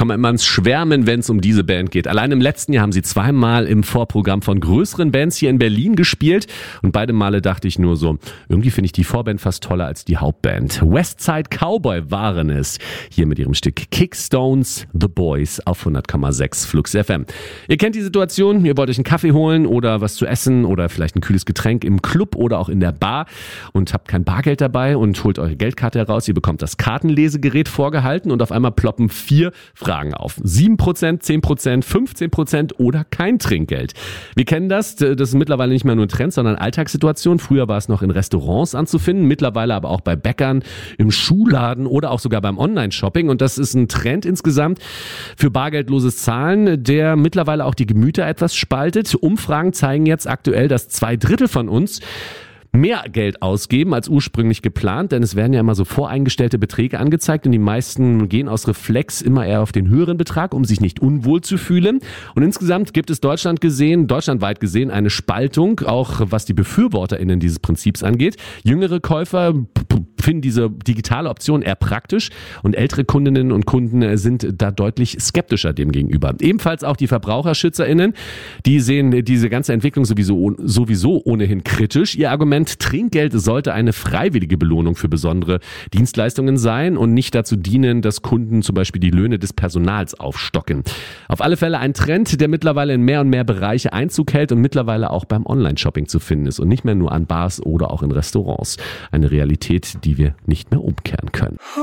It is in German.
komme immer ins Schwärmen, wenn es um diese Band geht. Allein im letzten Jahr haben sie zweimal im Vorprogramm von größeren Bands hier in Berlin gespielt und beide Male dachte ich nur so, irgendwie finde ich die Vorband fast toller als die Hauptband. Westside Cowboy waren es, hier mit ihrem Stück Kickstones, The Boys auf 100,6 Flux FM. Ihr kennt die Situation, ihr wollt euch einen Kaffee holen oder was zu essen oder vielleicht ein kühles Getränk im Club oder auch in der Bar und habt kein Bargeld dabei und holt eure Geldkarte heraus. Ihr bekommt das Kartenlesegerät vorgehalten und auf einmal ploppen 4 Fragen auf. 7%, 10%, 15% oder kein Trinkgeld. Wir kennen das. Das ist mittlerweile nicht mehr nur ein Trend, sondern Alltagssituation. Früher war es noch in Restaurants anzufinden, mittlerweile aber auch bei Bäckern, im Schuhladen oder auch sogar beim Online-Shopping. Und das ist ein Trend insgesamt für bargeldloses Zahlen, der mittlerweile auch die Gemüter etwas spaltet. Umfragen zeigen jetzt aktuell, dass 2/3 von uns mehr Geld ausgeben als ursprünglich geplant, denn es werden ja immer so voreingestellte Beträge angezeigt und die meisten gehen aus Reflex immer eher auf den höheren Betrag, um sich nicht unwohl zu fühlen. Und insgesamt gibt es deutschlandweit gesehen eine Spaltung, auch was die BefürworterInnen dieses Prinzips angeht. Jüngere Käufer finden diese digitale Option eher praktisch und ältere Kundinnen und Kunden sind da deutlich skeptischer dem gegenüber. Ebenfalls auch die VerbraucherschützerInnen, die sehen diese ganze Entwicklung sowieso ohnehin kritisch. Ihr Argument, Trinkgeld sollte eine freiwillige Belohnung für besondere Dienstleistungen sein und nicht dazu dienen, dass Kunden zum Beispiel die Löhne des Personals aufstocken. Auf alle Fälle ein Trend, der mittlerweile in mehr und mehr Bereiche Einzug hält und mittlerweile auch beim Online-Shopping zu finden ist und nicht mehr nur an Bars oder auch in Restaurants. Eine Realität, die wir nicht mehr umkehren können.